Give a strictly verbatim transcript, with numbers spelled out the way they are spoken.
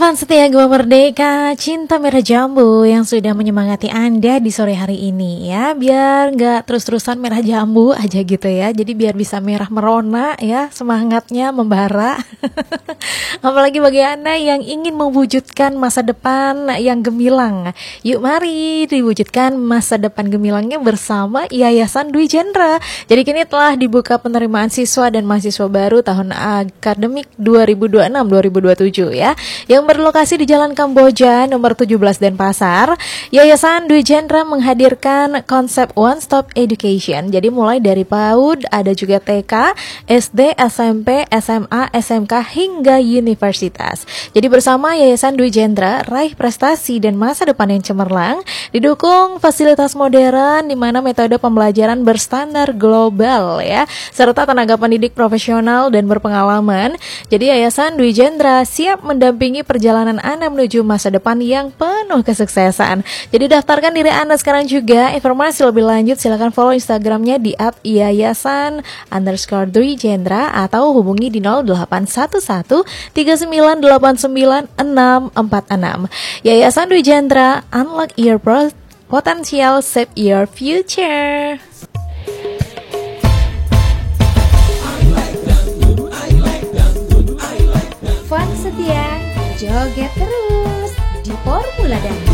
Fans setia Gema Merdeka, cinta merah jambu yang sudah menyemangati Anda di sore hari ini ya. Biar gak terus-terusan merah jambu aja gitu ya. Jadi biar bisa merah merona ya, semangatnya membara. Apalagi bagi Anda yang ingin mewujudkan masa depan yang gemilang. Yuk mari diwujudkan masa depan gemilangnya bersama Yayasan Dwi Jendra. Jadi kini telah dibuka penerimaan siswa dan mahasiswa baru tahun akademik dua ribu dua puluh enam dua ribu dua puluh tujuh ya. Yang berlokasi di Jalan Kamboja nomor tujuh belas Denpasar. Yayasan Dwi Jendra menghadirkan konsep one stop education. Jadi mulai dari PAUD, ada juga T K, S D, S M P, S M A, S M K hingga universitas. Jadi bersama Yayasan Dwi Jendra raih prestasi dan masa depan yang cemerlang, didukung fasilitas modern di mana metode pembelajaran berstandar global ya, serta tenaga pendidik profesional dan berpengalaman. Jadi Yayasan Dwi Jendra siap mendampingi perjalanan Anda menuju masa depan yang penuh kesuksesan. Jadi daftarkan diri Anda sekarang juga. Informasi lebih lanjut silakan follow Instagramnya di at yayasan underscore Dwi Jendra atau hubungi di nol delapan satu satu tiga sembilan delapan sembilan enam empat enam. Yayasan Dwi Jendra, unlock your potential, save your future. Fans setia, joget terus di Formula Dan.